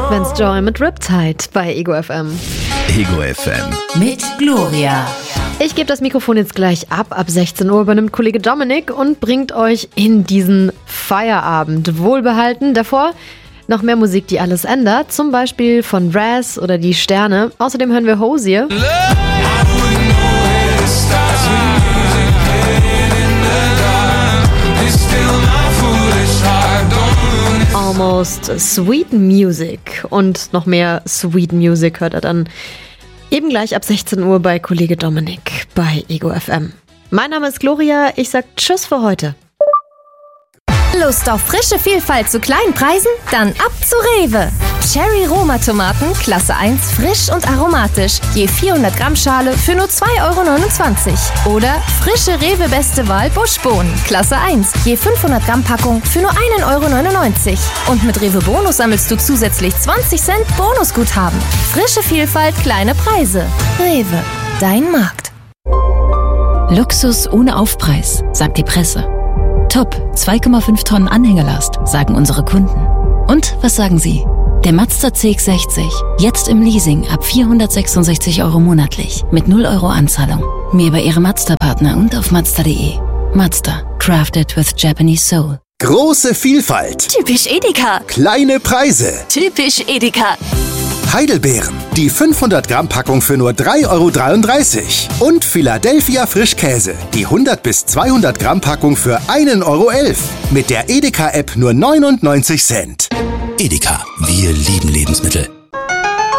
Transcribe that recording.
Vance Joy mit Riptide bei Ego FM. Ego FM. Mit Gloria. Ich gebe das Mikrofon jetzt gleich ab. Ab 16 Uhr übernimmt Kollege Dominik und bringt euch in diesen Feierabend. Wohlbehalten. Davor noch mehr Musik, die alles ändert. Zum Beispiel von Raz oder Die Sterne. Außerdem hören wir Hosier. Almost Sweet Music. Und noch mehr Sweet Music hört er dann eben gleich ab 16 Uhr bei Kollege Dominik bei Ego FM. Mein Name ist Gloria. Ich sag Tschüss für heute. Lust auf frische Vielfalt zu kleinen Preisen? Dann ab zu Rewe. Cherry Roma Tomaten, Klasse 1, frisch und aromatisch. Je 400 Gramm Schale für nur 2,29 €. Oder frische Rewe Beste Wahl Buschbohnen, Klasse 1, je 500 Gramm Packung für nur 1,99 €. Und mit Rewe Bonus sammelst du zusätzlich 20 Cent Bonusguthaben. Frische Vielfalt, kleine Preise. Rewe, dein Markt. Luxus ohne Aufpreis, sagt die Presse. Top, 2,5 Tonnen Anhängerlast, sagen unsere Kunden. Und was sagen Sie? Der Mazda CX-60, jetzt im Leasing ab 466 € monatlich, mit 0 € Anzahlung. Mehr bei Ihrem Mazda-Partner und auf Mazda.de. Mazda, crafted with Japanese soul. Große Vielfalt. Typisch Edeka. Kleine Preise. Typisch Edeka. Heidelbeeren. Die 500 Gramm Packung für nur 3,33 €. Und Philadelphia Frischkäse. Die 100 bis 200 Gramm Packung für 1,11 €. Mit der Edeka-App nur 99 Cent. Edeka, wir lieben Lebensmittel.